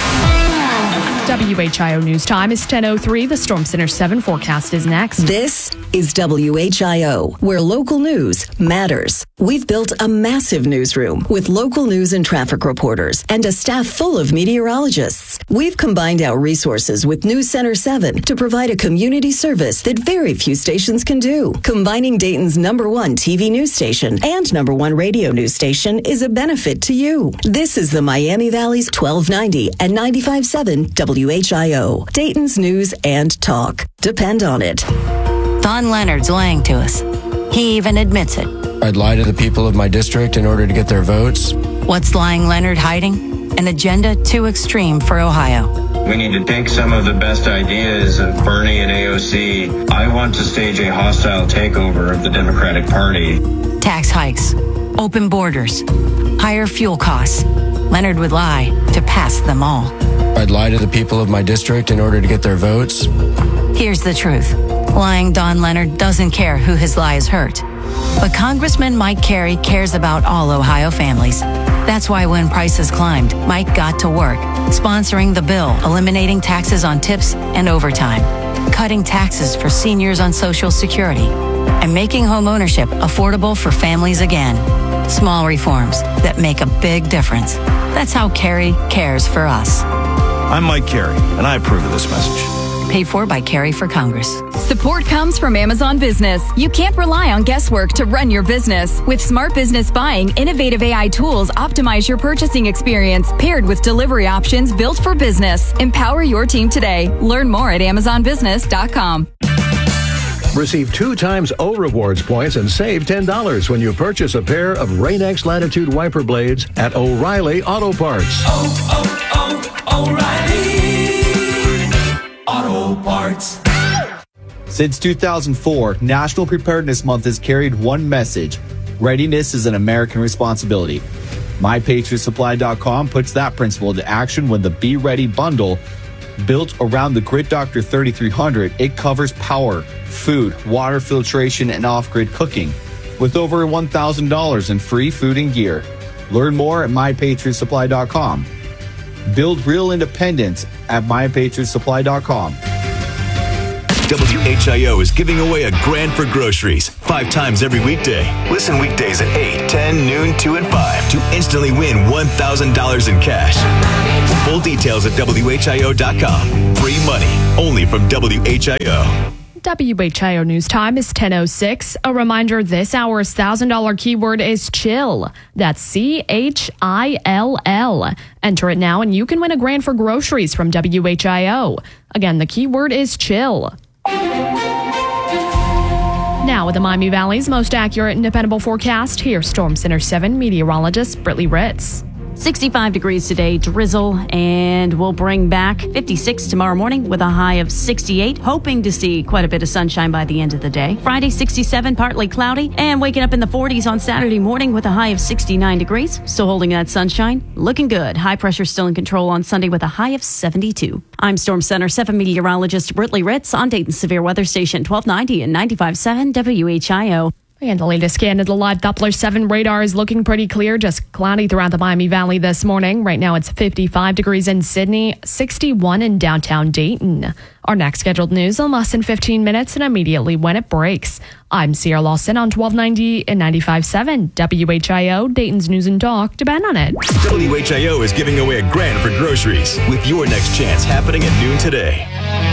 W H I O News Time is ten oh three. The Storm Center seven forecast is next. This is W H I O, where local news matters. We've built a massive newsroom with local news and traffic reporters and a staff full of meteorologists. We've combined our resources with News Center seven to provide a community service that very few stations can do. Combining Dayton's number one T V news station and number one radio news station is a benefit to you. This is the Miami Valley's twelve ninety and ninety-five point seven W H I O, Dayton's news and talk. Depend on it. Don Leonard's lying to us. He even admits it. I'd lie to the people of my district in order to get their votes. What's lying Leonard hiding? An agenda too extreme for Ohio. We need to take some of the best ideas of Bernie and A O C. I want to stage a hostile takeover of the Democratic Party. Tax hikes, open borders, higher fuel costs. Leonard would lie to pass them all. I'd lie to the people of my district in order to get their votes. Here's the truth. Lying Don Leonard doesn't care who his lies hurt. But Congressman Mike Carey cares about all Ohio families. That's why when prices climbed, Mike got to work, sponsoring the bill, eliminating taxes on tips and overtime, cutting taxes for seniors on Social Security, and making home ownership affordable for families again. Small reforms that make a big difference. That's how Carey cares for us. I'm Mike Carey, and I approve of this message. Paid for by Carey for Congress. Support comes from Amazon Business. You can't rely on guesswork to run your business. With Smart Business Buying, innovative A I tools optimize your purchasing experience, paired with delivery options built for business. Empower your team today. Learn more at amazon business dot com. Receive two times O Rewards points and save ten dollars when you purchase a pair of Rain-X Latitude wiper blades at O'Reilly Auto Parts. Oh, oh, oh, O'Reilly Auto Parts. Since two thousand four, National Preparedness Month has carried one message: readiness is an American responsibility. my patriot supply dot com puts that principle into action when the Be Ready bundle, built around the Grid Doctor thirty-three hundred, it covers power, food, water filtration, and off-grid cooking, with over one thousand dollars in free food and gear. Learn more at my patriot supply dot com. Build real independence at my patriot supply dot com. W H I O is giving away a grand for groceries five times every weekday. Listen weekdays at eight, ten, noon, two, and five to instantly win one thousand dollars in cash. Full details at W H I O dot com. Free money only from W H I O. W H I O News Time is ten oh six. A reminder, this hour's one thousand dollars keyword is chill. That's C H I L L. Enter it now and you can win a grand for groceries from W H I O. Again, the keyword is chill. Now with the Miami Valley's most accurate and dependable forecast, here's Storm Center seven meteorologist Brittany Ritz. sixty-five degrees today, drizzle, and we'll bring back fifty-six tomorrow morning with a high of sixty-eight, hoping to see quite a bit of sunshine by the end of the day. Friday, sixty-seven, partly cloudy, and waking up in the forties on Saturday morning with a high of sixty-nine degrees. Still holding that sunshine. Looking good. High pressure still in control on Sunday with a high of seventy-two. I'm Storm Center seven meteorologist Brittany Ritz on Dayton's Severe Weather Station twelve ninety and ninety-five point seven W H I O. And the latest scan of the live Doppler seven radar is looking pretty clear, just cloudy throughout the Miami Valley this morning. Right now it's fifty-five degrees in Sydney, sixty-one in downtown Dayton. Our next scheduled news in less than fifteen minutes and immediately when it breaks. I'm Sierra Lawson on twelve ninety and ninety-five point seven W H I O, Dayton's News and Talk. Depend on it. W H I O is giving away a grand for groceries with your next chance happening at noon today.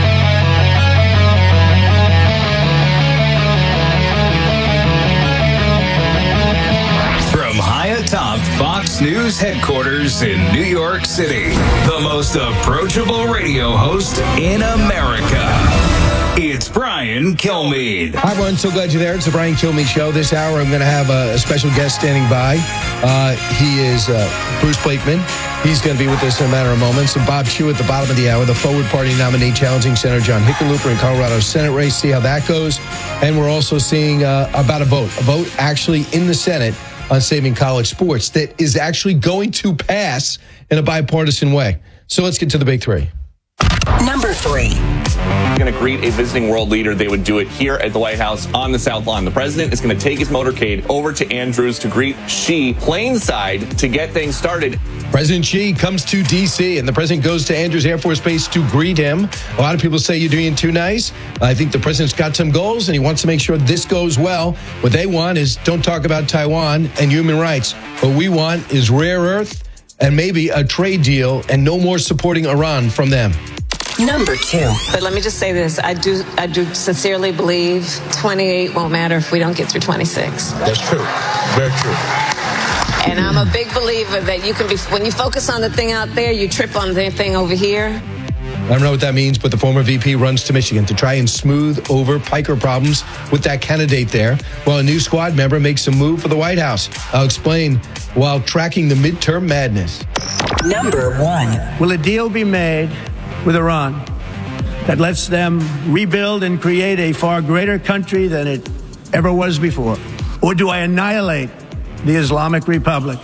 Atop Fox News headquarters in New York City, the most approachable radio host in America. It's Brian Kilmeade. Hi, everyone. So glad you're there. It's the Brian Kilmeade Show. This hour, I'm going to have a, a special guest standing by. Uh, he is uh, Bruce Blakeman. He's going to be with us in a matter of moments. And Bob Chew at the bottom of the hour, the Forward Party nominee challenging Senator John Hickenlooper in Colorado's Senate race. See how that goes. And we're also seeing uh, about a vote, a vote actually in the Senate on saving college sports that is actually going to pass in a bipartisan way. So let's get to the big three. Number three. Going to greet a visiting world leader. They would do it here at the White House on the South Lawn. The president is going to take his motorcade over to Andrews to greet Xi planeside to get things started. President Xi comes to D C and the president goes to Andrews Air Force Base to greet him. A lot of people say you're doing too nice. I think the president's got some goals and he wants to make sure this goes well. What they want is don't talk about Taiwan and human rights. What we want is rare earth and maybe a trade deal and no more supporting Iran from them. Number two. But let me just say this. I do I do sincerely believe twenty-eight won't matter if we don't get through twenty-six. That's true. Very true. And I'm a big believer that you can be, when you focus on the thing out there, you trip on the thing over here. I don't know what that means, but the former V P runs to Michigan to try and smooth over piker problems with that candidate there, while a new squad member makes a move for the White House. I'll explain while tracking the midterm madness. Number one. Will a deal be made with Iran that lets them rebuild and create a far greater country than it ever was before? Or do I annihilate the Islamic Republic?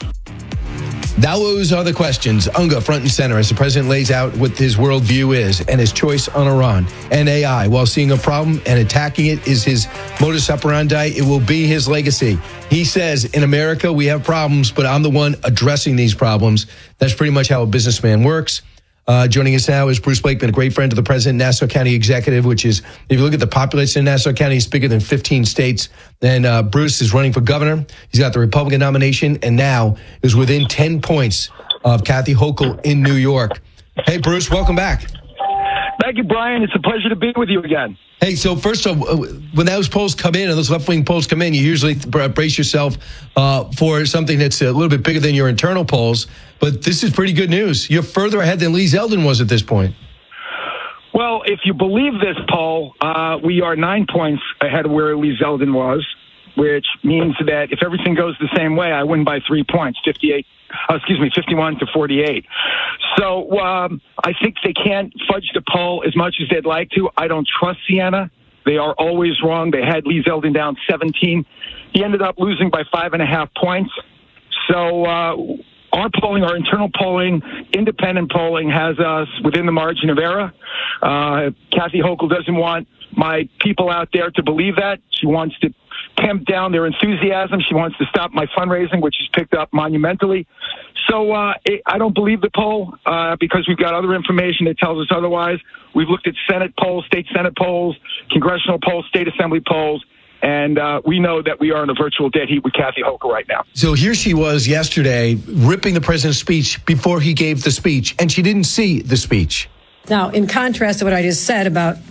Those are the questions. Unga front and center as the president lays out what his worldview is and his choice on Iran and A I. While seeing a problem and attacking it is his modus operandi, it will be his legacy. He says, in America, we have problems, but I'm the one addressing these problems. That's pretty much how a businessman works. Uh, joining us now is Bruce Blakeman, a great friend of the president, Nassau County Executive, which is, if you look at the population in Nassau County, it's bigger than fifteen states. And uh, Bruce is running for governor. He's got the Republican nomination and now is within ten points of Kathy Hochul in New York. Hey, Bruce, welcome back. Thank you, Brian. It's a pleasure to be with you again. Hey, so first of all, when those polls come in and those left-wing polls come in, you usually brace yourself uh, for something that's a little bit bigger than your internal polls. But this is pretty good news. You're further ahead than Lee Zeldin was at this point. Well, if you believe this poll, uh, we are nine points ahead of where Lee Zeldin was, which means that if everything goes the same way, I win by three points, fifty-eight. Oh, excuse me, fifty-one to forty-eight. So um, I think they can't fudge the poll as much as they'd like to. I don't trust Siena. They are always wrong. They had Lee Zeldin down seventeen. He ended up losing by five and a half points. So uh, our polling, our internal polling, independent polling has us within the margin of error. Uh, Kathy Hochul doesn't want my people out there to believe that. She wants to tamp down their enthusiasm. She wants to stop my fundraising, which is picked up monumentally. So uh, it, I don't believe the poll uh, because we've got other information that tells us otherwise. We've looked at Senate polls, state Senate polls, congressional polls, state assembly polls, and uh, we know that we are in a virtual dead heat with Kathy Hochul right now. So here she was yesterday ripping the president's speech before he gave the speech, and she didn't see the speech. Now, in contrast to what I just said about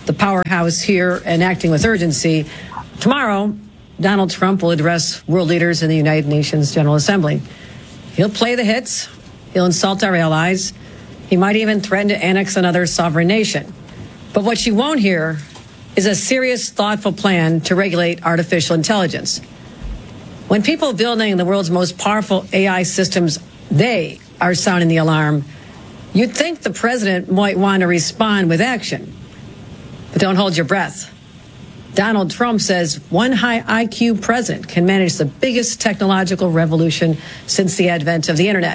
the powerhouse here and acting with urgency. Tomorrow, Donald Trump will address world leaders in the United Nations General Assembly. He'll play the hits. He'll insult our allies. He might even threaten to annex another sovereign nation. But what you won't hear is a serious, thoughtful plan to regulate artificial intelligence. When people building the world's most powerful A I systems, they are sounding the alarm, you'd think the president might want to respond with action. But don't hold your breath. Donald Trump says one high I Q president can manage the biggest technological revolution since the advent of the internet.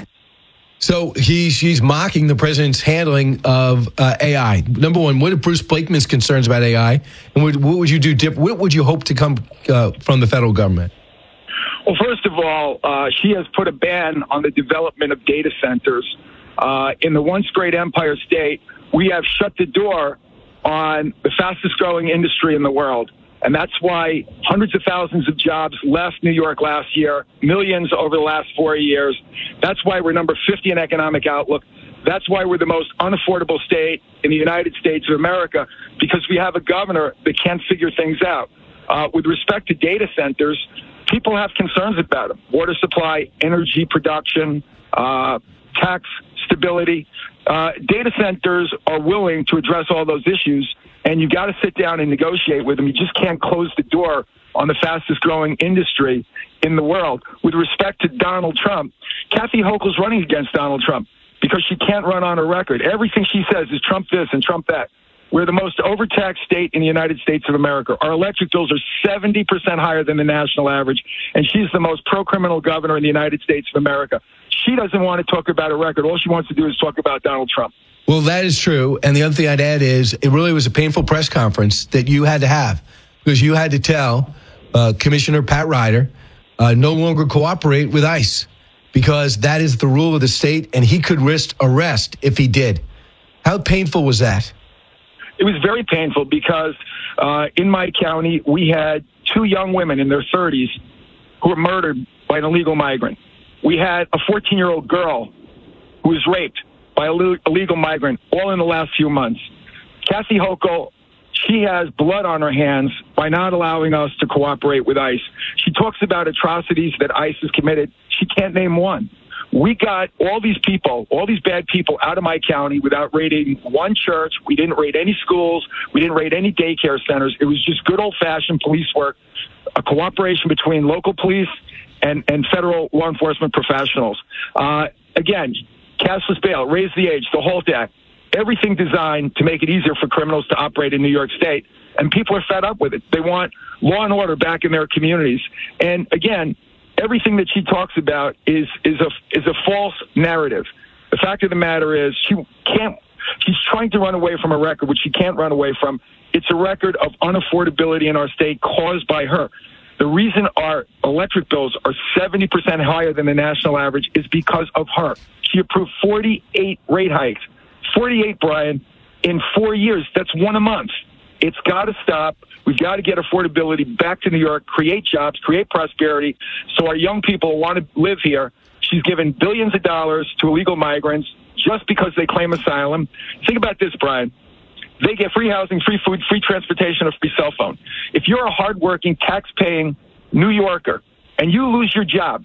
So he's he's mocking the president's handling of uh, A I. Number one, what are Bruce Blakeman's concerns about A I, and what, what would you do? Dip, what would you hope to come uh, from the federal government? Well, first of all, uh, she has put a ban on the development of data centers. Uh, in the once great Empire State, we have shut the door on the fastest growing industry in the world. And that's why hundreds of thousands of jobs left New York last year, millions over the last four years. That's why we're number fifty in economic outlook. That's why we're the most unaffordable state in the United States of America, because we have a governor that can't figure things out. Uh, with respect to data centers, people have concerns about them. Water supply, energy production, uh, tax stability. Uh, data centers are willing to address all those issues, and you got to sit down and negotiate with them. You just can't close the door on the fastest growing industry in the world. With respect to Donald Trump, Kathy Hochul's running against Donald Trump because she can't run on a record. Everything she says is Trump this and Trump that. We're the most overtaxed state in the United States of America. Our electric bills are seventy percent higher than the national average, and she's the most pro-criminal governor in the United States of America. She doesn't want to talk about a record. All she wants to do is talk about Donald Trump. Well, that is true. And the other thing I'd add is it really was a painful press conference that you had to have because you had to tell uh, Commissioner Pat Ryder uh, no longer cooperate with ICE because that is the rule of the state, and he could risk arrest if he did. How painful was that? It was very painful because uh, in my county, we had two young women in their thirties who were murdered by an illegal migrant. We had a fourteen-year-old girl who was raped by a illegal migrant all in the last few months. Kathy Hochul, she has blood on her hands by not allowing us to cooperate with ICE. She talks about atrocities that ICE has committed. She can't name one. We got all these people, all these bad people out of my county without raiding one church. We didn't raid any schools. We didn't raid any daycare centers. It was just good old-fashioned police work, a cooperation between local police and, and federal law enforcement professionals. Uh, again, cashless bail, raise the age, the HOLT Act, everything designed to make it easier for criminals to operate in New York State. And people are fed up with it. They want law and order back in their communities. And again, everything that she talks about is is a is a false narrative. The fact of the matter is she can't she's trying to run away from a record which she can't run away from. It's a record of unaffordability in our state caused by her. The reason our electric bills are seventy percent higher than the national average is because of her. She approved forty-eight rate hikes. forty-eight, Brian, in four years. That's one a month. It's got to stop. We've got to get affordability back to New York, create jobs, create prosperity, so our young people want to live here. She's given billions of dollars to illegal migrants just because they claim asylum. Think about this, Brian. They get free housing, free food, free transportation, a free cell phone. If you're a hardworking, tax-paying New Yorker and you lose your job,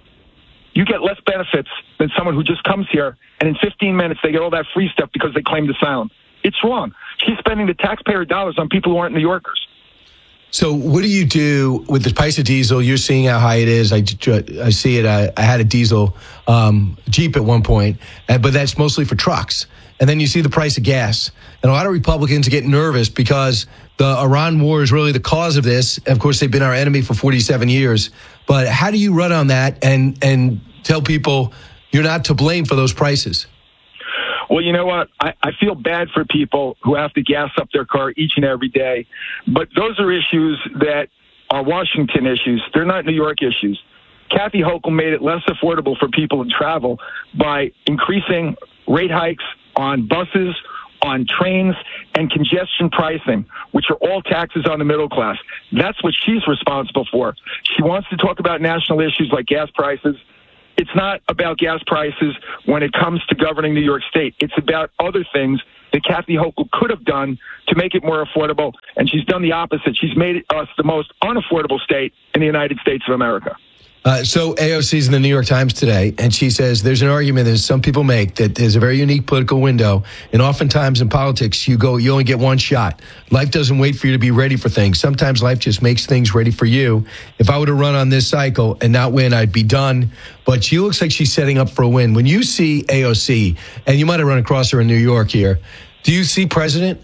you get less benefits than someone who just comes here, and in fifteen minutes they get all that free stuff because they claimed asylum. It's wrong. She's spending the taxpayer dollars on people who aren't New Yorkers. So what do you do with the price of diesel? You're seeing how high it is. I, I see it. I, I had a diesel um, Jeep at one point, but that's mostly for trucks. And then you see the price of gas. And a lot of Republicans get nervous because the Iran war is really the cause of this. Of course, they've been our enemy for forty-seven years. But how do you run on that and, and tell people you're not to blame for those prices? Well, you know what? I, I feel bad for people who have to gas up their car each and every day. But those are issues that are Washington issues. They're not New York issues. Kathy Hochul made it less affordable for people to travel by increasing rate hikes on buses, on trains, and congestion pricing, which are all taxes on the middle class. That's what she's responsible for. She wants to talk about national issues like gas prices. it's not about gas prices when it comes to governing New York State. It's about other things that Kathy Hochul could have done to make it more affordable, and she's done the opposite. She's made us the most unaffordable state in the United States of America. Uh, so A O C's in the New York Times today, and she says there's an argument that some people make that there's a very unique political window, and oftentimes in politics you go, you only get one shot. Life doesn't wait for you to be ready for things. Sometimes life just makes things ready for you. If I were to run on this cycle and not win, I'd be done. But she looks like she's setting up for a win. When you see A O C, and you might have run across her in New York here, do you see president?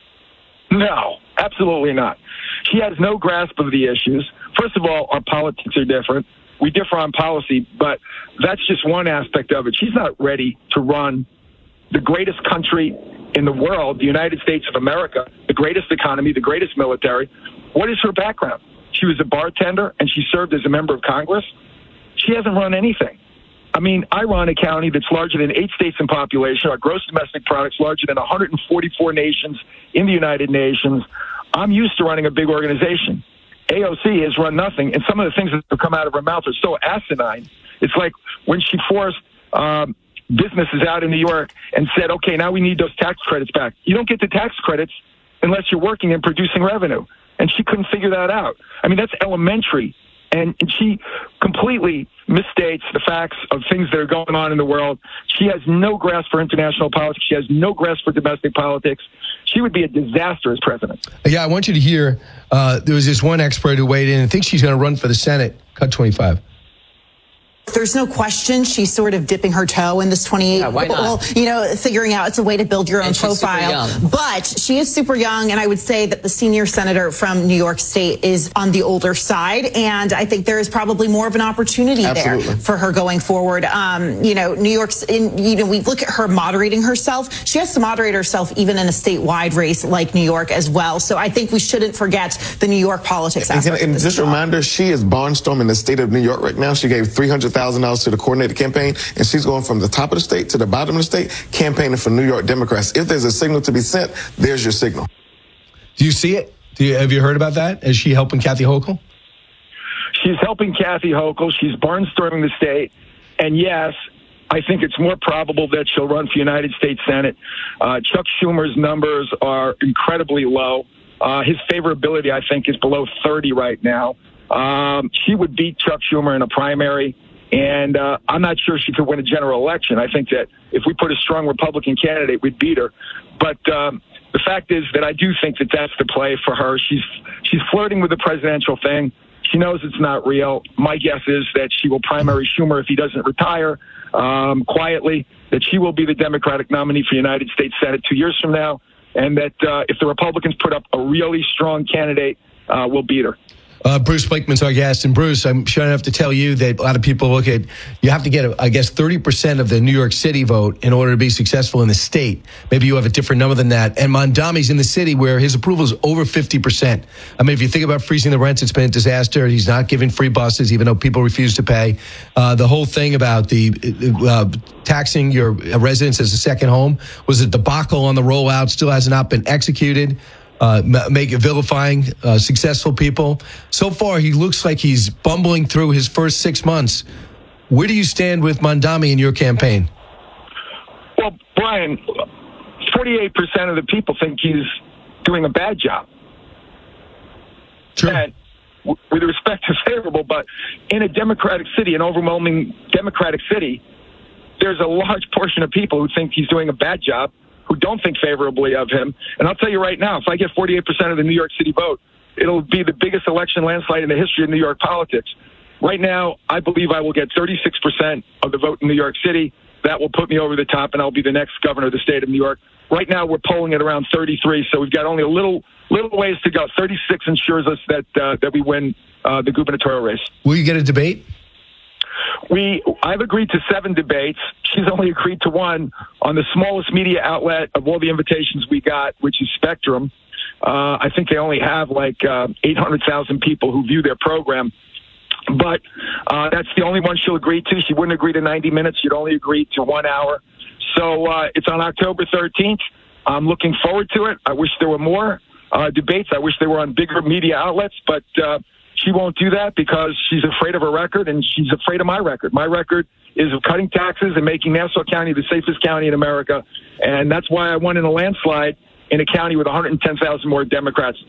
No, absolutely not. She has no grasp of the issues. First of all, our politics are different. We differ on policy, but that's just one aspect of it. She's not ready to run the greatest country in the world, the United States of America, the greatest economy, the greatest military. What is her background? She was a bartender, and she served as a member of Congress. She hasn't run anything. I mean, I run a county that's larger than eight states in population. Our gross domestic product's larger than one hundred forty-four nations in the United Nations. I'm used to running a big organization. A O C has run nothing, and some of the things that have come out of her mouth are so asinine. It's like when she forced um, businesses out in New York and said, okay, now we need those tax credits back. You don't get the tax credits unless you're working and producing revenue. And she couldn't figure that out. I mean, that's elementary. And, and she completely misstates the facts of things that are going on in the world. She has no grasp for international politics. She has no grasp for domestic politics. She would be a disaster as president. Yeah, I want you to hear, uh, there was this one expert who weighed in and thinks she's going to run for the Senate. Cut twenty-five. There's no question she's sort of dipping her toe in this twenty-eight. Yeah, why not? Well, you know, figuring out it's a way to build your own and she's profile. super young. But she is super young, and I would say that the senior senator from New York State is on the older side, and I think there is probably more of an opportunity Absolutely. there for her going forward. Um, you know, New York's, in, you know, we look at her moderating herself. She has to moderate herself even in a statewide race like New York as well. So I think we shouldn't forget the New York politics And, aspect. and of this just a job. reminder, she is barnstorming the state of New York right now. She gave three hundred thousand dollars to the coordinator campaign, and she's going from the top of the state to the bottom of the state, campaigning for New York Democrats. If there's a signal to be sent, there's your signal. Do you see it? Do you, have you heard about that? Is she helping Kathy Hochul? She's helping Kathy Hochul. She's barnstorming the state. And yes, I think it's more probable that she'll run for United States Senate. Uh, Chuck Schumer's numbers are incredibly low. Uh, his favorability, I think, is below thirty right now. Um, she would beat Chuck Schumer in a primary. And uh, I'm not sure she could win a general election. I think that if we put a strong Republican candidate, we'd beat her. But um, the fact is that I do think that that's the play for her. She's she's flirting with the presidential thing. She knows it's not real. My guess is that she will primary Schumer if he doesn't retire um, quietly, that she will be the Democratic nominee for United States Senate two years from now, and that uh, if the Republicans put up a really strong candidate, uh, we'll beat her. Uh, Bruce Blakeman's our guest. And Bruce, I'm sure I have to tell you that a lot of people look at, you have to get, I guess, thirty percent of the New York City vote in order to be successful in the state. Maybe you have a different number than that. And Mondami's in the city where his approval is over fifty percent. I mean, if you think about freezing the rents, it's been a disaster. He's not giving free buses, even though people refuse to pay. Uh, the whole thing about the uh, taxing your residents as a second home was a debacle on the rollout, still has not been executed. Uh, make it vilifying uh, successful people. So far, he looks like he's bumbling through his first six months. Where do you stand with Mondami in your campaign? Well, Brian, forty-eight percent of the people think he's doing a bad job. True. And w- with respect to favorable, but in a Democratic city, an overwhelming Democratic city, there's a large portion of people who think he's doing a bad job, who don't think favorably of him. And I'll tell you right now, if I get forty-eight percent of the New York City vote, it'll be the biggest election landslide in the history of New York politics. Right now, I believe I will get thirty-six percent of the vote in New York City. That will put me over the top, and I'll be the next governor of the state of New York. Right now, we're polling at around thirty-three, so we've got only a little little ways to go. thirty-six ensures us that uh, that we win uh, the gubernatorial race. Will you get a debate? We, I've agreed to seven debates. She's only agreed to one on the smallest media outlet of all the invitations we got, which is Spectrum. Uh, I think they only have like uh, eight hundred thousand people who view their program. But uh, that's the only one she'll agree to. She wouldn't agree to ninety minutes. She'd only agree to one hour. So uh, it's on October thirteenth. I'm looking forward to it. I wish there were more uh, debates. I wish they were on bigger media outlets. But uh, she won't do that because she's afraid of her record, and she's afraid of my record. My record is of cutting taxes and making Nassau County the safest county in America, and that's why I won in a landslide in a county with one hundred ten thousand more Democrats